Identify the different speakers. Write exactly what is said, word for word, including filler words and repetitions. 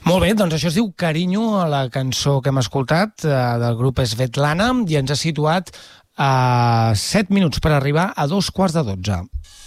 Speaker 1: Molt bé, doncs això es diu Carinyo, a la cançó que hem escoltat eh, del grup Svetlana, i ens ha situat a set minuts per arribar a dos quarts de dotze.